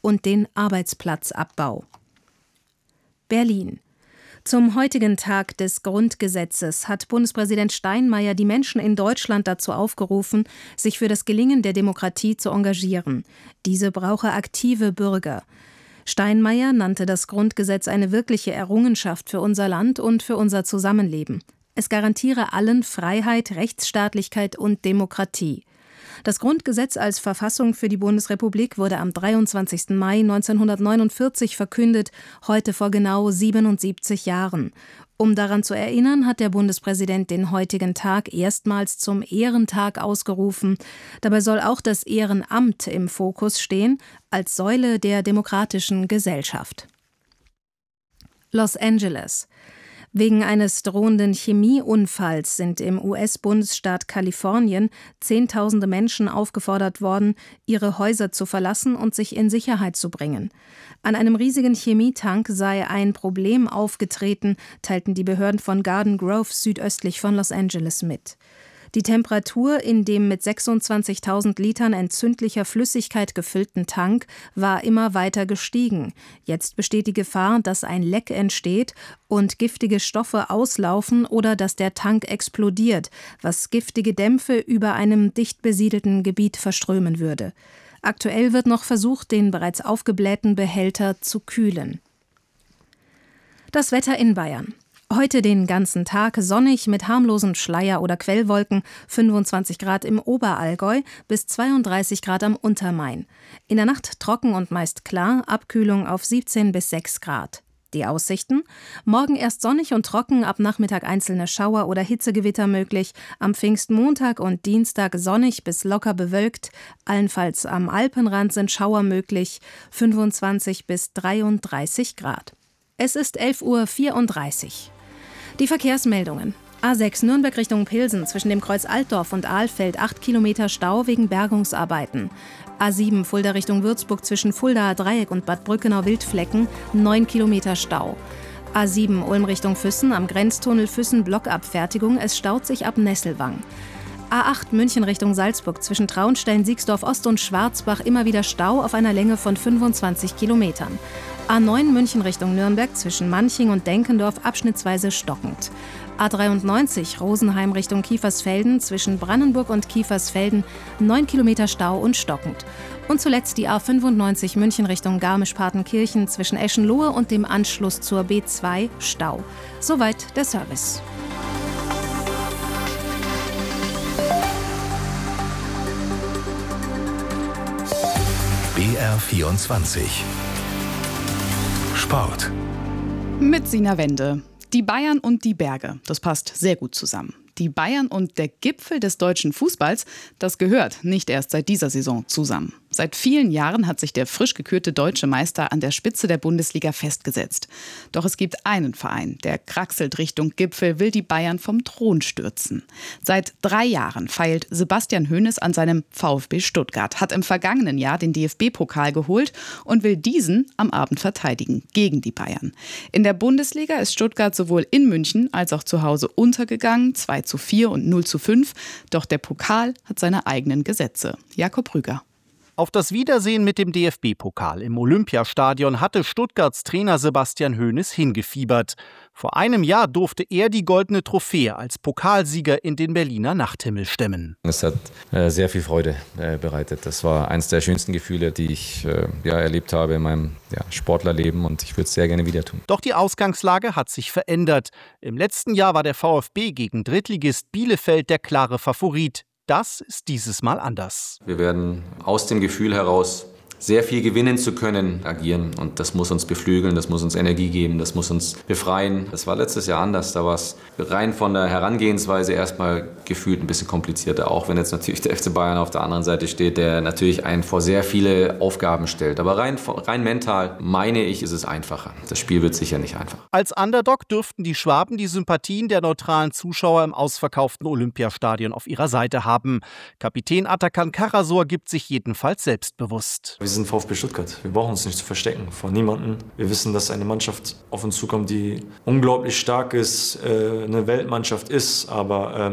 und den Arbeitsplatzabbau. Berlin. Zum heutigen Tag des Grundgesetzes hat Bundespräsident Steinmeier die Menschen in Deutschland dazu aufgerufen, sich für das Gelingen der Demokratie zu engagieren. Diese brauche aktive Bürger. Steinmeier nannte das Grundgesetz eine wirkliche Errungenschaft für unser Land und für unser Zusammenleben. Es garantiere allen Freiheit, Rechtsstaatlichkeit und Demokratie. Das Grundgesetz als Verfassung für die Bundesrepublik wurde am 23. Mai 1949 verkündet, heute vor genau 77 Jahren. Um daran zu erinnern, hat der Bundespräsident den heutigen Tag erstmals zum Ehrentag ausgerufen. Dabei soll auch das Ehrenamt im Fokus stehen, als Säule der demokratischen Gesellschaft. Los Angeles. Wegen eines drohenden Chemieunfalls sind im US-Bundesstaat Kalifornien Zehntausende Menschen aufgefordert worden, ihre Häuser zu verlassen und sich in Sicherheit zu bringen. An einem riesigen Chemietank sei ein Problem aufgetreten, teilten die Behörden von Garden Grove südöstlich von Los Angeles mit. Die Temperatur in dem mit 26.000 Litern entzündlicher Flüssigkeit gefüllten Tank war immer weiter gestiegen. Jetzt besteht die Gefahr, dass ein Leck entsteht und giftige Stoffe auslaufen oder dass der Tank explodiert, was giftige Dämpfe über einem dicht besiedelten Gebiet verströmen würde. Aktuell wird noch versucht, den bereits aufgeblähten Behälter zu kühlen. Das Wetter in Bayern. Heute den ganzen Tag sonnig mit harmlosen Schleier- oder Quellwolken, 25 Grad im Oberallgäu bis 32 Grad am Untermain. In der Nacht trocken und meist klar, Abkühlung auf 17 bis 6 Grad. Die Aussichten? Morgen erst sonnig und trocken, ab Nachmittag einzelne Schauer oder Hitzegewitter möglich, am Pfingstmontag und Dienstag sonnig bis locker bewölkt, allenfalls am Alpenrand sind Schauer möglich, 25 bis 33 Grad. Es ist 11:34 Uhr. Die Verkehrsmeldungen. A6 Nürnberg Richtung Pilsen zwischen dem Kreuz Altdorf und Ahlfeld 8 Kilometer Stau wegen Bergungsarbeiten. A7 Fulda Richtung Würzburg zwischen Fuldaer Dreieck und Bad Brückenau-Wildflecken 9 Kilometer Stau. A7 Ulm Richtung Füssen am Grenztunnel Füssen Blockabfertigung, es staut sich ab Nesselwang. A8 München Richtung Salzburg zwischen Traunstein, Siegsdorf Ost und Schwarzbach immer wieder Stau auf einer Länge von 25 Kilometern. A9 München Richtung Nürnberg zwischen Manching und Denkendorf abschnittsweise stockend. A93 Rosenheim Richtung Kiefersfelden zwischen Brandenburg und Kiefersfelden 9 Kilometer Stau und stockend. Und zuletzt die A95 München Richtung Garmisch-Partenkirchen zwischen Eschenlohe und dem Anschluss zur B2 Stau. Soweit der Service. BR24 Sport. Mit Sina Wende. Die Bayern und die Berge, das passt sehr gut zusammen. Die Bayern und der Gipfel des deutschen Fußballs, das gehört nicht erst seit dieser Saison zusammen. Seit vielen Jahren hat sich der frisch gekürte deutsche Meister an der Spitze der Bundesliga festgesetzt. Doch es gibt einen Verein, der kraxelt Richtung Gipfel, will die Bayern vom Thron stürzen. Seit 3 Jahren feilt Sebastian Hoeneß an seinem VfB Stuttgart, hat im vergangenen Jahr den DFB-Pokal geholt und will diesen am Abend verteidigen gegen die Bayern. In der Bundesliga ist Stuttgart sowohl in München als auch zu Hause untergegangen, 2:4 und 0:5. Doch der Pokal hat seine eigenen Gesetze. Jakob Rüger. Auf das Wiedersehen mit dem DFB-Pokal im Olympiastadion hatte Stuttgarts Trainer Sebastian Hoeneß hingefiebert. Vor einem Jahr durfte er die goldene Trophäe als Pokalsieger in den Berliner Nachthimmel stemmen. Es hat sehr viel Freude bereitet. Das war eines der schönsten Gefühle, die ich erlebt habe in meinem Sportlerleben, und ich würde es sehr gerne wieder tun. Doch die Ausgangslage hat sich verändert. Im letzten Jahr war der VfB gegen Drittligist Bielefeld der klare Favorit. Das ist dieses Mal anders. Wir werden aus dem Gefühl heraus, sehr viel gewinnen zu können, agieren. Und das muss uns beflügeln, das muss uns Energie geben, das muss uns befreien. Das war letztes Jahr anders. Da war es rein von der Herangehensweise erstmal gefühlt ein bisschen komplizierter. Auch wenn jetzt natürlich der FC Bayern auf der anderen Seite steht, der natürlich einen vor sehr viele Aufgaben stellt. Aber rein mental, meine ich, ist es einfacher. Das Spiel wird sicher nicht einfach. Als Underdog dürften die Schwaben die Sympathien der neutralen Zuschauer im ausverkauften Olympiastadion auf ihrer Seite haben. Kapitän Atakan Karasor gibt sich jedenfalls selbstbewusst. Wir sind VfB Stuttgart. Wir brauchen uns nicht zu verstecken vor niemandem. Wir wissen, dass eine Mannschaft auf uns zukommt, die unglaublich stark ist, eine Weltmannschaft ist. Aber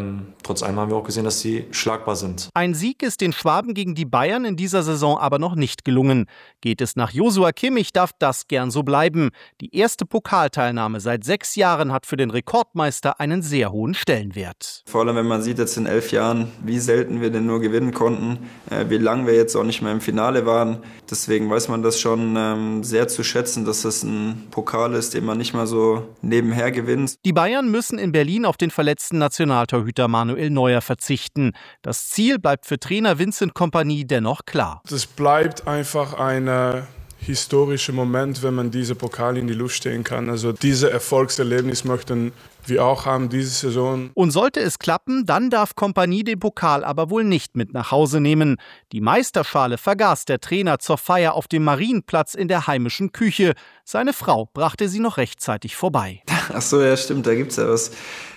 Trotz allem haben wir auch gesehen, dass sie schlagbar sind. Ein Sieg ist den Schwaben gegen die Bayern in dieser Saison aber noch nicht gelungen. Geht es nach Joshua Kimmich, darf das gern so bleiben. Die erste Pokalteilnahme seit 6 Jahren hat für den Rekordmeister einen sehr hohen Stellenwert. Vor allem, wenn man sieht jetzt in 11 Jahren, wie selten wir denn nur gewinnen konnten, wie lange wir jetzt auch nicht mehr im Finale waren. Deswegen weiß man das schon sehr zu schätzen, dass das ein Pokal ist, den man nicht mal so nebenher gewinnt. Die Bayern müssen in Berlin auf den verletzten Nationaltorhüter Manuel Neuer verzichten. Das Ziel bleibt für Trainer Vincent Kompany dennoch klar. Es bleibt einfach ein historischer Moment, wenn man diese Pokal in die Luft stehen kann. Also dieses Erfolgserlebnis möchten wir auch haben diese Saison. Und sollte es klappen, dann darf Kompany den Pokal aber wohl nicht mit nach Hause nehmen. Die Meisterschale vergaß der Trainer zur Feier auf dem Marienplatz in der heimischen Küche. Seine Frau brachte sie noch rechtzeitig vorbei. Ach so, ja stimmt, da gibt's ja was.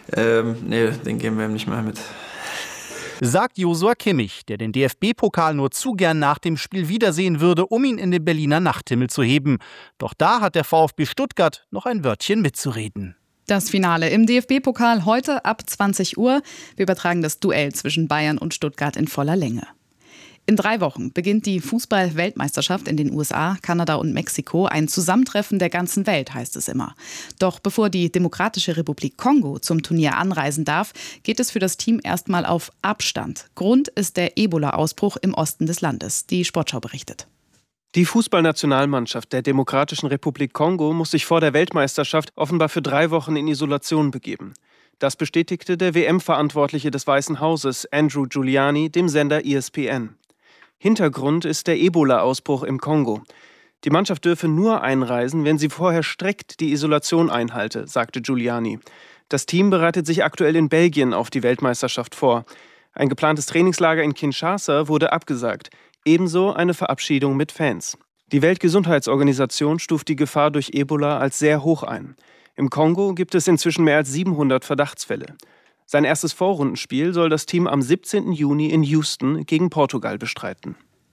Nee, den geben wir ihm nicht mehr mit. Sagt Joshua Kimmich, der den DFB-Pokal nur zu gern nach dem Spiel wiedersehen würde, um ihn in den Berliner Nachthimmel zu heben. Doch da hat der VfB Stuttgart noch ein Wörtchen mitzureden. Das Finale im DFB-Pokal heute ab 20 Uhr. Wir übertragen das Duell zwischen Bayern und Stuttgart in voller Länge. In 3 Wochen beginnt die Fußball-Weltmeisterschaft in den USA, Kanada und Mexiko. Ein Zusammentreffen der ganzen Welt, heißt es immer. Doch bevor die Demokratische Republik Kongo zum Turnier anreisen darf, geht es für das Team erstmal auf Abstand. Grund ist der Ebola-Ausbruch im Osten des Landes. Die Sportschau berichtet. Die Fußballnationalmannschaft der Demokratischen Republik Kongo muss sich vor der Weltmeisterschaft offenbar für 3 Wochen in Isolation begeben. Das bestätigte der WM-Verantwortliche des Weißen Hauses, Andrew Giuliani, dem Sender ESPN. Hintergrund ist der Ebola-Ausbruch im Kongo. Die Mannschaft dürfe nur einreisen, wenn sie vorher strikt die Isolation einhalte, sagte Giuliani. Das Team bereitet sich aktuell in Belgien auf die Weltmeisterschaft vor. Ein geplantes Trainingslager in Kinshasa wurde abgesagt. Ebenso eine Verabschiedung mit Fans. Die Weltgesundheitsorganisation stuft die Gefahr durch Ebola als sehr hoch ein. Im Kongo gibt es inzwischen mehr als 700 Verdachtsfälle. Sein erstes Vorrundenspiel soll das Team am 17. Juni in Houston gegen Portugal bestreiten.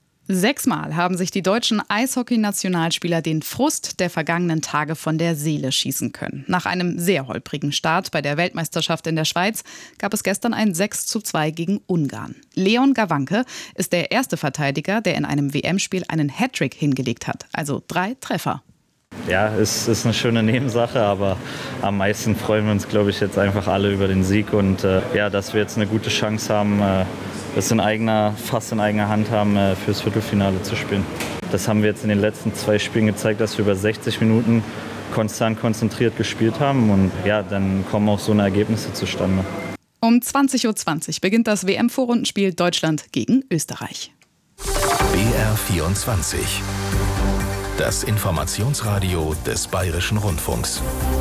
6-mal haben sich die deutschen Eishockey-Nationalspieler den Frust der vergangenen Tage von der Seele schießen können. Nach einem sehr holprigen Start bei der Weltmeisterschaft in der Schweiz gab es gestern ein 6:2 gegen Ungarn. Leon Gawanke ist der erste Verteidiger, der in einem WM-Spiel einen Hattrick hingelegt hat, also 3 Treffer. Ja, es ist eine schöne Nebensache, aber am meisten freuen wir uns, glaube ich, jetzt einfach alle über den Sieg und dass wir jetzt eine gute Chance haben, es fast in eigener Hand haben, fürs Viertelfinale zu spielen. Das haben wir jetzt in den letzten 2 Spielen gezeigt, dass wir über 60 Minuten konstant konzentriert gespielt haben und dann kommen auch so eine Ergebnisse zustande. Um 20:20 Uhr beginnt das WM-Vorrundenspiel Deutschland gegen Österreich. BR24. Das Informationsradio des Bayerischen Rundfunks.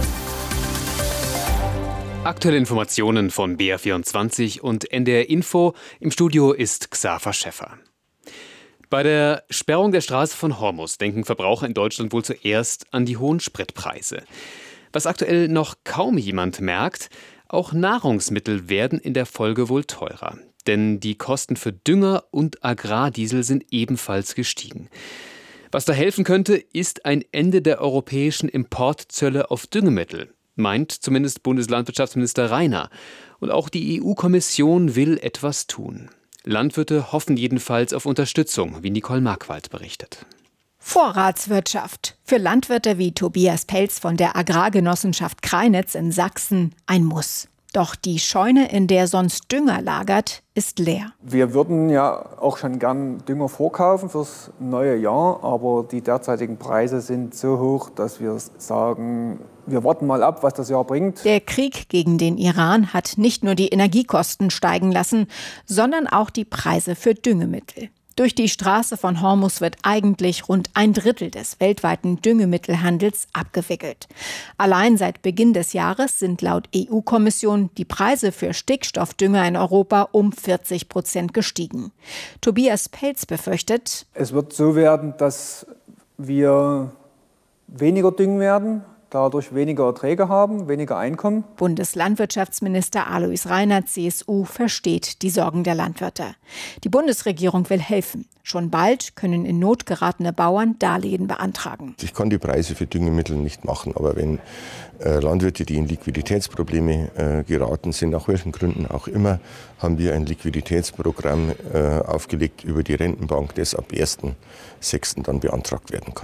Aktuelle Informationen von BR24 und NDR Info. Im Studio ist Xaver Schäffer. Bei der Sperrung der Straße von Hormuz denken Verbraucher in Deutschland wohl zuerst an die hohen Spritpreise. Was aktuell noch kaum jemand merkt, auch Nahrungsmittel werden in der Folge wohl teurer. Denn die Kosten für Dünger und Agrardiesel sind ebenfalls gestiegen. Was da helfen könnte, ist ein Ende der europäischen Importzölle auf Düngemittel, meint zumindest Bundeslandwirtschaftsminister Rainer. Und auch die EU-Kommission will etwas tun. Landwirte hoffen jedenfalls auf Unterstützung, wie Nicole Markwald berichtet. Vorratswirtschaft. Für Landwirte wie Tobias Pelz von der Agrargenossenschaft Kreinitz in Sachsen ein Muss. Doch die Scheune, in der sonst Dünger lagert, ist leer. Wir würden ja auch schon gern Dünger vorkaufen fürs neue Jahr, aber die derzeitigen Preise sind so hoch, dass wir sagen, wir warten mal ab, was das Jahr bringt. Der Krieg gegen den Iran hat nicht nur die Energiekosten steigen lassen, sondern auch die Preise für Düngemittel. Durch die Straße von Hormuz wird eigentlich rund 1/3 des weltweiten Düngemittelhandels abgewickelt. Allein seit Beginn des Jahres sind laut EU-Kommission die Preise für Stickstoffdünger in Europa um 40% gestiegen. Tobias Pelz befürchtet, es wird so werden, dass wir weniger düngen werden, dadurch weniger Erträge haben, weniger Einkommen. Bundeslandwirtschaftsminister Alois Reinert, CSU, versteht die Sorgen der Landwirte. Die Bundesregierung will helfen. Schon bald können in Not geratene Bauern Darlehen beantragen. Ich kann die Preise für Düngemittel nicht machen, aber wenn Landwirte, die in Liquiditätsprobleme geraten sind, nach welchen Gründen auch immer, haben wir ein Liquiditätsprogramm aufgelegt über die Rentenbank, das ab 1.6. dann beantragt werden kann.